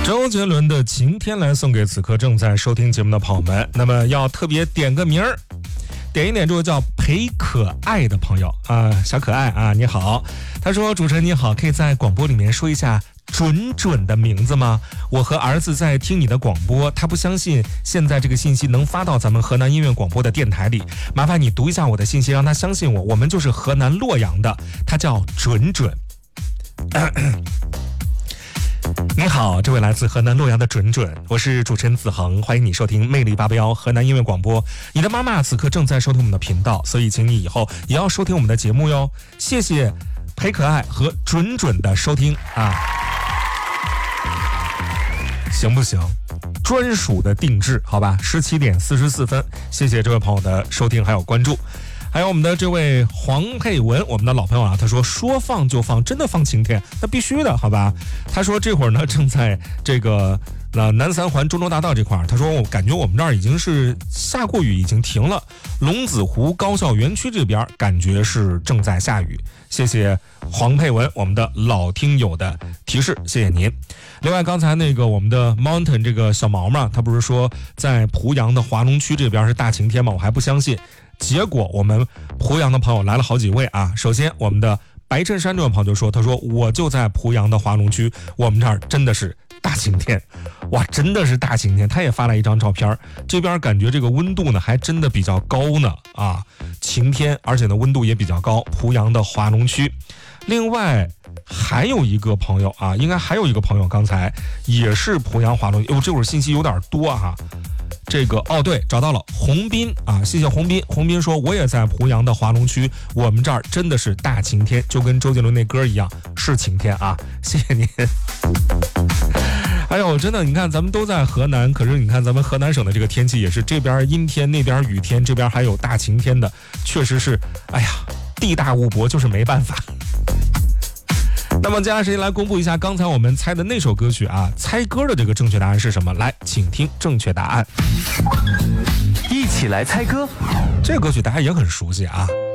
周杰伦的《晴天》来送给此刻正在收听节目的朋友们。那么要特别点个名儿，点一点这个叫裴可爱的朋友啊，小可爱啊，你好。他说：“主持人你好，可以在广播里面说一下准的名字吗？我和儿子在听你的广播，他不相信现在这个信息能发到咱们河南音乐广播的电台里，麻烦你读一下我的信息，让他相信我，我们就是河南洛阳的，他叫准。你好，这位来自河南洛阳的准，我是主持人子恒，欢迎你收听魅力881河南音乐广播。你的妈妈此刻正在收听我们的频道，所以请你以后也要收听我们的节目哟。谢谢裴可爱和准的收听啊，行不行？专属的定制，好吧，17点44分，谢谢这位朋友的收听还有关注。还有我们的这位黄佩文，我们的老朋友啊，他说说放就放，真的放晴天，那必须的，好吧？他说这会儿呢正在这个南三环中州大道这块儿，他说我感觉我们这儿已经是下过雨，已经停了。龙子湖高校园区这边感觉是正在下雨。谢谢黄佩文，我们的老听友的提示，谢谢您。另外刚才那个我们的 Mountain 这个小毛嘛，他不是说在濮阳的华龙区这边是大晴天吗？我还不相信。结果我们濮阳的朋友来了好几位啊。首先我们的白衬衫这位朋友就说，他说我就在濮阳的华龙区，我们这儿真的是大晴天，哇，真的是大晴天。他也发来一张照片，这边感觉这个温度呢还真的比较高呢啊，晴天，而且呢温度也比较高，濮阳的华龙区。另外还有一个朋友啊，应该还有一个朋友刚才也是濮阳华龙区，这会儿信息有点多啊。这个对，找到了洪斌啊，谢谢洪斌。洪斌说我也在濮阳的华龙区，我们这儿真的是大晴天，就跟周杰伦那歌一样，是晴天啊，谢谢您。哎呦，真的，你看咱们都在河南，可是你看咱们河南省的这个天气也是这边阴天，那边雨天，这边还有大晴天的，确实是，哎呀，地大物博，就是没办法。那么接下来时间来公布一下刚才我们猜的那首歌曲啊，猜歌的这个正确答案是什么？来，请听正确答案。 一起来猜歌， 这个歌曲大家也很熟悉啊。